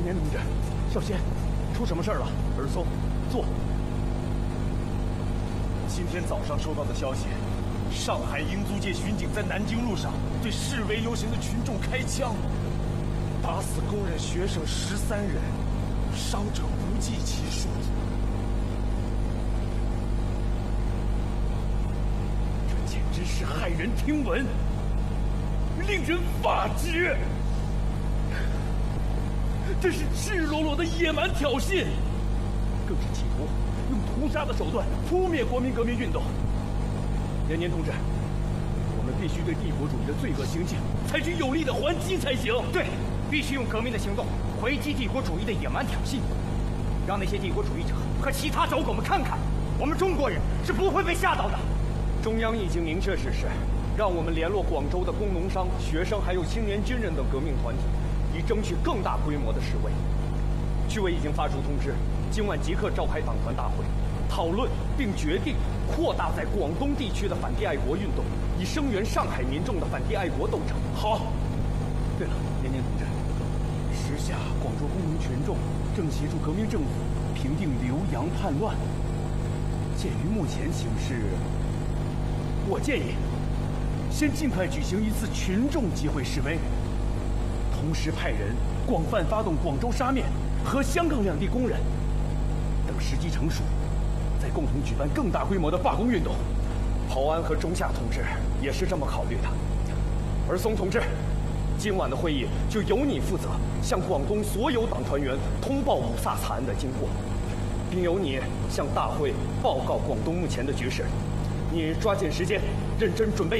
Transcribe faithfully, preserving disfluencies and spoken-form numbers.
年同志，少先，出什么事儿了？儿松，坐。 今天早上收到的消息，上海英租界巡警在南京路上对示威游行的群众开枪，打死工人、学生十三人，伤者不计其数。 这简直是骇人听闻，令人发指。这是赤裸裸的野蛮挑衅，更是企图用屠杀的手段扑灭国民革命运动。延年同志，我们必须对帝国主义的罪恶行径采取有力的还击才行。 对，必须用革命的行动回击帝国主义的野蛮挑衅，让那些帝国主义者和其他走狗们看看，我们中国人是不会被吓到的。 中央已经明确指示，让我们联络广州的工农商、学生还有青年军人等革命团体，以争取更大规模的示威。区委已经发出通知，今晚即刻召开党团大会，讨论并决定扩大在广东地区的反帝爱国运动，以声援上海民众的反帝爱国斗争。好。对了，延年同志，时下广州工农群众正协助革命政府平定留洋叛乱。鉴于目前形势，我建议先尽快举行一次群众集会示威，同时派人广泛发动广州沙面和香港两地工人，等时机成熟，再共同举办更大规模的罢工运动。陶安和钟夏同志也是这么考虑的。而松同志，今晚的会议就由你负责，向广东所有党团员通报五卅惨案的经过，并由你向大会报告广东目前的局势。你抓紧时间，认真准备。